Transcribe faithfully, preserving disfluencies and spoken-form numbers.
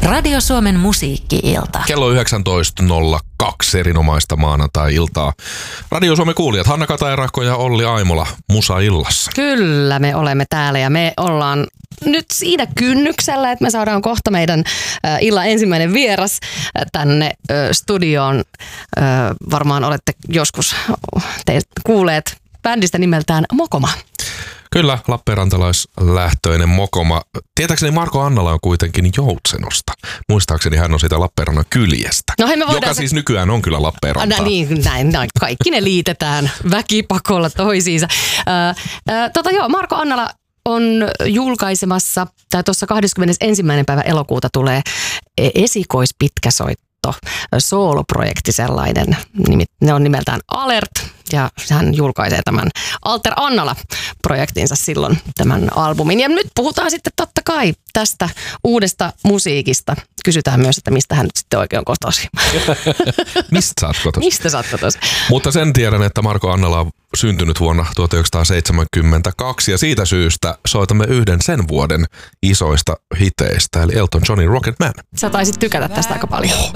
Radio Suomen musiikki-ilta. Kello yhdeksäntoista nolla kaksi erinomaista maanantai-iltaa. Radio Suomen kuulijat Hanna Katajarakko ja Olli Aimola Musa-illassa. Kyllä, me olemme täällä ja me ollaan nyt siinä kynnyksellä, että me saadaan kohta meidän äh, illan ensimmäinen vieras äh, tänne äh, studioon. Äh, varmaan olette joskus teistä kuulleet bändistä nimeltään Mokoma. Kyllä, Lappeenrantalaislähtöinen Mokoma. Tietääkseni Marko Annala on kuitenkin Joutsenosta. Muistaakseni hän on sitä Lappeenrannan kyljestä. No hei, me joka se... siis nykyään on kyllä Lappeenrantaa. No, niin, näin, näin. Kaikki ne liitetään väkipakolla toisiinsa. Äh, äh, tota joo, Marko Annala on julkaisemassa, tai tuossa kahdeskymmenesensimmäinen päivä elokuuta tulee esikoispitkäsoitto, sooloprojekti sellainen. Ne on nimeltään Alert, ja hän julkaisee tämän Alter Annala-projektinsa silloin tämän albumin. Ja nyt puhutaan sitten totta kai tästä uudesta musiikista. Kysytään myös, että mistä hän nyt sitten oikein on kotoisin. Mistä sä oot kotoisin? Mistä sä oot kotoisin? Mutta sen tiedän, että Marko Annala on syntynyt vuonna tuhatyhdeksänsataaseitsemänkymmentäkaksi ja siitä syystä soitamme yhden sen vuoden isoista hiteistä, eli Elton Johnin Rocket Man. Sä taisit tykätä tästä aika paljon.